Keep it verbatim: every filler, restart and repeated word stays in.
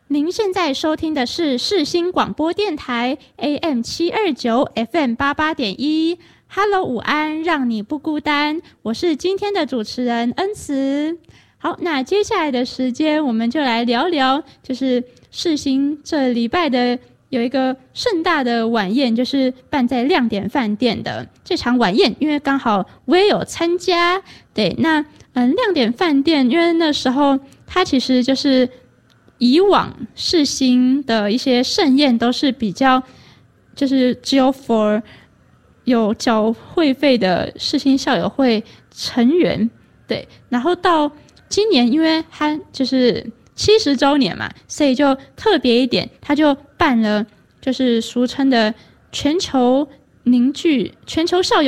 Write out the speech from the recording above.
您现在收听的是世新广播电台 A M 七二九 F M 八八点一。Hello， 午安，让你不孤单。我是今天的主持人恩慈。好，那接下来的时间我们就来聊聊，就是世新这礼拜的有一个盛大的晚宴，就是办在亮点饭店的这场晚宴，因为刚好我也有参加。对，那嗯，亮点饭店，因为那时候它其实就是以往世新的一些盛宴都是比较，就是只有 for 有缴会费的世新校友会成员，对，然后到今年，因为它就是七十周年嘛，所以就特别一点，他就办了就是俗称的全球凝聚全球校友